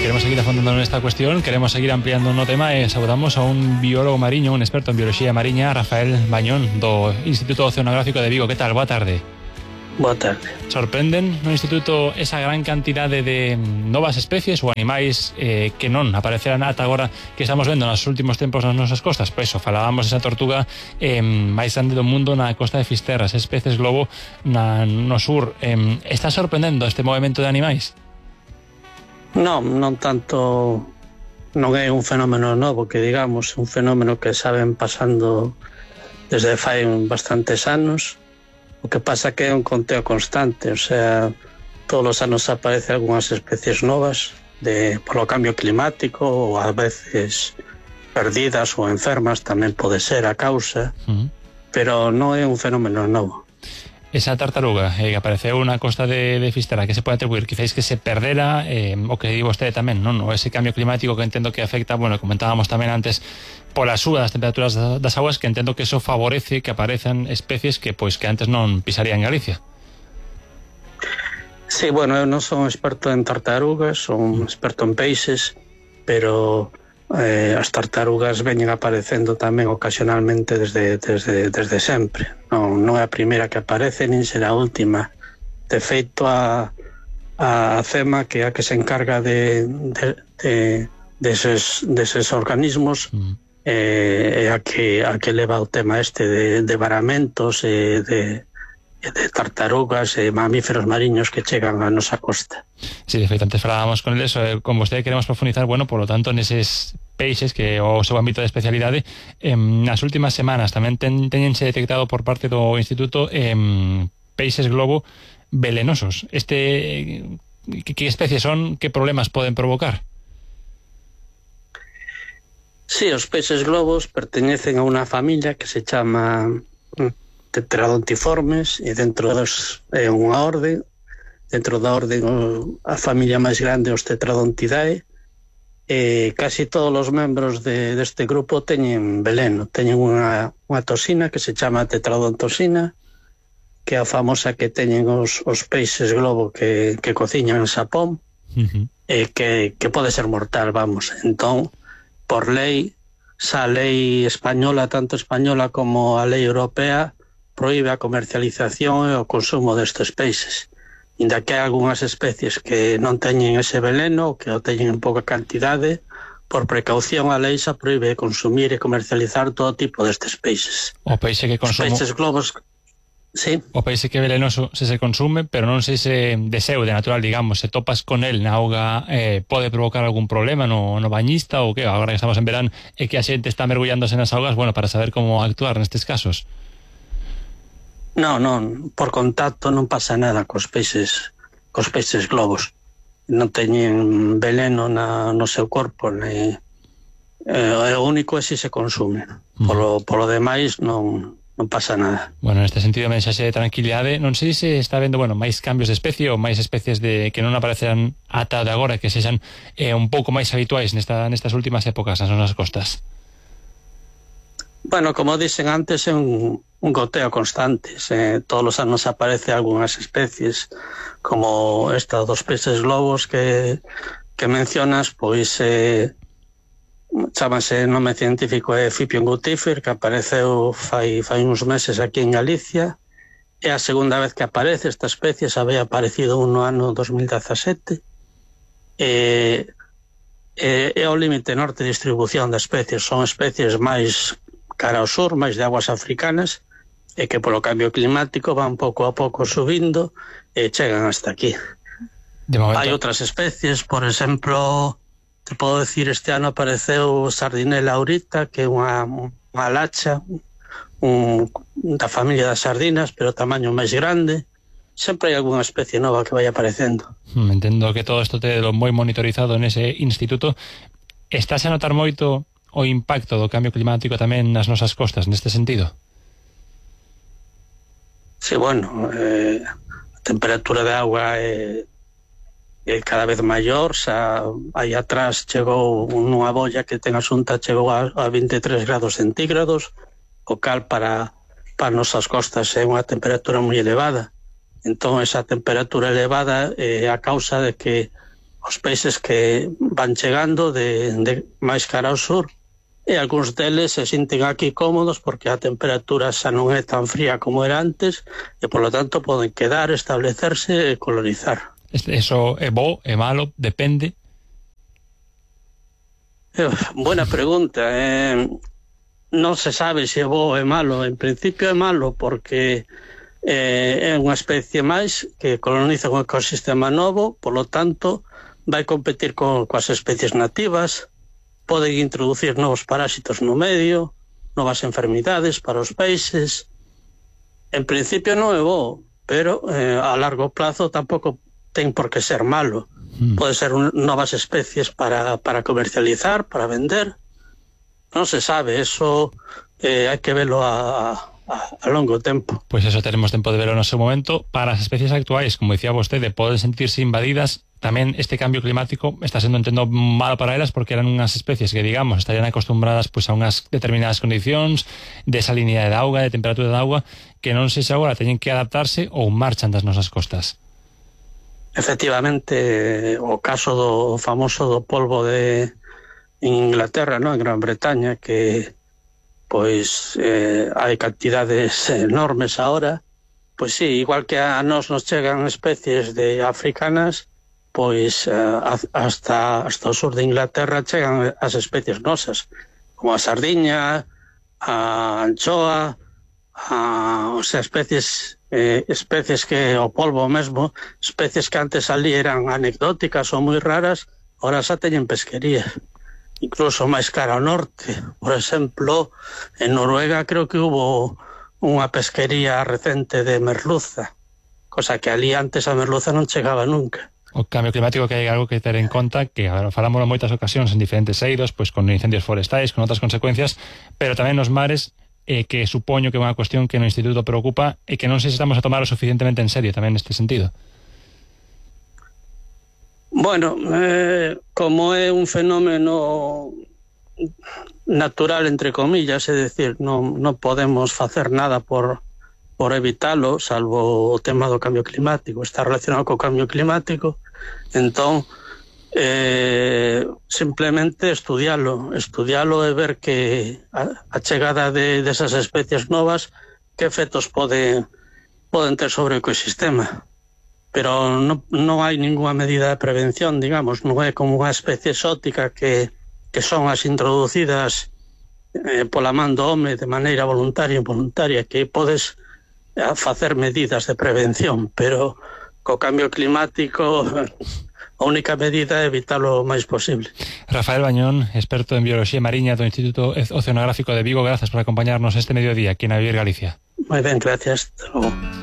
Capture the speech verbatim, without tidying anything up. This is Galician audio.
queremos seguir afondando en esta cuestión, queremos seguir ampliando un tema e saludamos a un biólogo mariño, un experto en bioloxía mariña, Rafael Bañón, do Instituto Oceanográfico de Vigo. Que tal? Boa tarde. Boa tarde. Sorprenden no Instituto esa gran cantidade de novas especies ou animais eh, que non apareceran ata agora, que estamos vendo nos últimos tempos nas nosas costas? Pois eso, falábamos esa tortuga eh, máis grande do mundo na costa de Fisterras, especies globo na, no sur. Eh, está sorprendendo este movimento de animais? Non, non tanto, non é un fenómeno novo, que digamos, un fenómeno que saben pasando desde fai bastantes anos. O que pasa que é un conteo constante, o sea, todos os anos aparecen algunhas especies novas de, polo cambio climático, ou a veces perdidas ou enfermas, tamén pode ser a causa, uh-huh. Pero non é un fenómeno novo. Esa tartaruga eh, que apareceu na costa de, de Fisterra, que se pode atribuir? Quizáis que se perdera, eh, o que di vostede tamén, non? O ese cambio climático que entendo que afecta, bueno, comentábamos tamén antes, pola suba das temperaturas das aguas, que entendo que eso favorece que aparezan especies que pois que antes non pisarían Galicia. Sí, bueno, eu non son experto en tartarugas, son experto en peixes, pero eh, as tartarugas veñen aparecendo tamén ocasionalmente desde, desde, desde sempre. Non, non é a primeira que aparece, nin será a última. De feito, a, a FEMA, que é a que se encarga de, de, de, deses, deses organismos, mm. eh, é a que, a que leva o tema este de, de varamentos e de, de tartarugas e mamíferos mariños que chegan a nosa costa. Sí, de feito, antes falábamos con eso, eh, con vostede queremos profundizar, bueno, por lo tanto, neses peixes que o seu ámbito de especialidade. Eh, nas últimas semanas tamén ten, tenense detectado por parte do Instituto eh, peixes globo velenosos. Este, que, que especies son? Que problemas poden provocar? Sí, os peixes globos pertenecen a unha familia que se chama Tetradontiformes, e dentro dos é unha orde, dentro da orde a familia máis grande, os Tetradontidae, e casi todos os membros de, deste grupo teñen veleno, teñen unha, unha toxina que se chama tetradontosina, que é a famosa que teñen os, os peixes globo que, que cociñan en Xapón, uh-huh. e que, que pode ser mortal, vamos. Entón, por lei, xa a lei española, tanto española como a lei europea, proíbe a comercialización e o consumo destes peixes. Inda que hai algunhas especies que non teñen ese veleno, que o teñen en pouca cantidade, por precaución a lei xa proíbe consumir e comercializar todo tipo destes peixes. O peixe que consumo... Os peixes globos... Sí. O peixe que é velenoso se se consume, pero non sei se deseo de natural, digamos, se topas con el na auga, eh, pode provocar algún problema no, no bañista ou que agora que estamos en verán e que a xente está mergullándose nas augas, bueno, para saber como actuar nestes casos. Non, non, por contacto non pasa nada cos peixes, cos peixes globos. Non teñen veleno na, no seu corpo, ne, eh, o único é se se consume. Polo, polo demais non, non pasa nada. Bueno, neste sentido, mensaxe de tranquilidade. Non sei se está vendo, bueno, máis cambios de especie ou máis especies de que non aparecerán ata de agora, que sexan eh, un pouco máis habituais nesta, nestas últimas épocas nas nosas costas. Bueno, como dixen antes, é un, un goteo constante. Se, todos os anos aparece algunhas especies, como esta dos peixes globos que, que mencionas, pois eh, chámase nome científico é Fipion gutífer, que apareceu fai, fai uns meses aquí en Galicia. É a segunda vez que aparece esta especie, xa había aparecido un no ano dos mil dezasete. E, e, é o límite norte de distribución de especies. Son especies máis cara ao sur, máis de aguas africanas, e que polo cambio climático van pouco a pouco subindo e chegan hasta aquí. Hai outras especies, por exemplo, te podo decir, este ano apareceu Sardinella aurita, que é unha, unha lacha un, da familia das sardinas, pero tamaño máis grande. Sempre hai algunha especie nova que vai aparecendo. Entendo que todo isto te lo moi monitorizado nese instituto. Estás a notar moito o impacto do cambio climático tamén nas nosas costas, neste sentido? Sí, bueno, eh, a temperatura de agua é, é cada vez maior. Xa aí atrás chegou unha bolla que ten a Xunta, chegou a, a vinte e tres grados centígrados, o cal para, para nosas costas é unha temperatura moi elevada. Entón, esa temperatura elevada é a causa de que os peixes que van chegando de, de máis cara ao sur, e algúns deles se sinten aquí cómodos porque a temperatura xa non é tan fría como era antes e, polo tanto, poden quedar, establecerse e colonizar. Eso é bo, é malo, depende? Eh, buena pregunta. Eh, non se sabe se é bo ou é malo. En principio é malo porque eh, é unha especie máis que coloniza un ecosistema novo, polo tanto vai competir con, coas especies nativas, poden introducir novos parásitos no medio, novas enfermidades para os peixes. En principio non é bo, pero eh, a largo plazo tampouco ten por que ser malo. Mm. Pode ser un, novas especies para, para comercializar, para vender. Non se sabe, eso eh, hai que velo a, a, a longo tempo. Pois eso, teremos tempo de verlo no seu momento. Para as especies actuais, como dicía vostede, poden sentirse invadidas. Tamén este cambio climático está sendo, entendo, malo para elas porque eran unhas especies que, digamos, estarían acostumbradas pois, a unhas determinadas condicións de salinidade de auga, de temperatura de auga, que non sei se agora teñen que adaptarse ou marchan das nosas costas. Efectivamente, o caso do famoso do polvo de Inglaterra, no, en Gran Bretaña, que pois eh, hai cantidades enormes ahora, pois sí, igual que a nós nos chegan especies de africanas, pois eh, hasta, hasta o sur de Inglaterra chegan as especies nosas, como a sardiña, a anchoa, a, o sea, especies eh, especies que o polvo mesmo, especies que antes ali eran anecdóticas ou moi raras, ahora xa teñen pesquería, incluso máis cara ao norte. Por exemplo, en Noruega creo que hubo unha pesquería recente de merluza, cosa que ali antes a merluza non chegaba nunca. O cambio climático, que hai algo que ter en conta, que agora falamos en moitas ocasións en diferentes eidos, pois con incendios forestais, con outras consecuencias, pero tamén nos mares, eh, que supoño que é unha cuestión que no Instituto preocupa e que non sei se estamos a tomar o suficientemente en serio tamén neste sentido. Bueno, eh, como é un fenómeno natural, entre comillas, é dicir, non, non podemos facer nada por, por evitalo, salvo o tema do cambio climático, está relacionado co cambio climático, entón eh, simplemente estudialo, estudialo e ver que a, a chegada de desas de especies novas, que efectos pode, poden ter sobre o ecosistema. Pero non, non hai ninguna medida de prevención, digamos, non é como unha especie exótica que, que son as introducidas eh, pola man do home de maneira voluntaria e involuntaria, que podes eh, facer medidas de prevención, pero co cambio climático a única medida é evitalo o máis posible. Rafael Bañón, experto en bioloxía mariña do Instituto Oceanográfico de Vigo, grazas por acompañarnos este mediodía aquí na Viver Galicia. Moi ben, gracias. Hasta logo.